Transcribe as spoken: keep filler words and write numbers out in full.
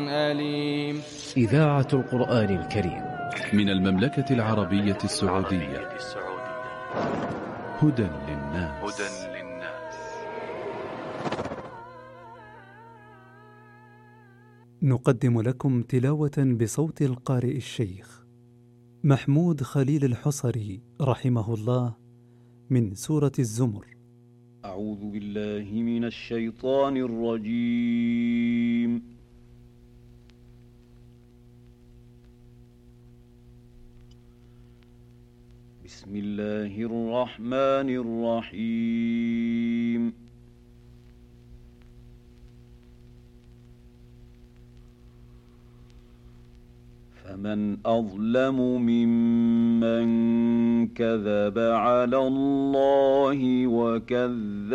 أليم. إذاعة القرآن الكريم من المملكة العربية السعودية. هدى للناس. نقدم لكم تلاوة بصوت القارئ الشيخ محمود خليل الحصري رحمه الله من سورة الزمر. أعوذ بالله من الشيطان الرجيم. بسم الله الرحمن الرحيم. فمن أظلم ممن كذب على الله وكذب